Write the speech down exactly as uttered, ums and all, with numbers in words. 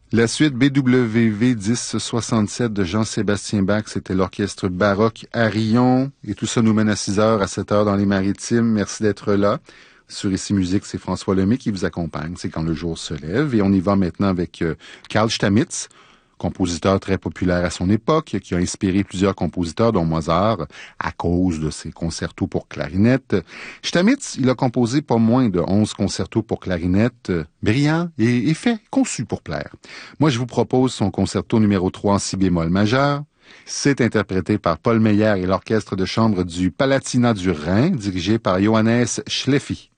La suite B W V dix soixante-sept de Jean-Sébastien Bach, c'était l'orchestre baroque à Rion. Et tout ça nous mène à six heures, à sept heures dans les Maritimes. Merci d'être là. Sur Ici Musique, c'est François Lemay qui vous accompagne. C'est Quand le jour se lève. Et on y va maintenant avec euh, Carl Stamitz, compositeur très populaire à son époque, qui a inspiré plusieurs compositeurs, dont Mozart, à cause de ses concertos pour clarinette. Stamitz, il a composé pas moins de onze concertos pour clarinette, euh, brillants et, et faits, conçus pour plaire. Moi, je vous propose son concerto numéro trois en si bémol majeur. C'est interprété par Paul Meyer et l'orchestre de chambre du Palatinat du Rhin, dirigé par Johannes Schleffi.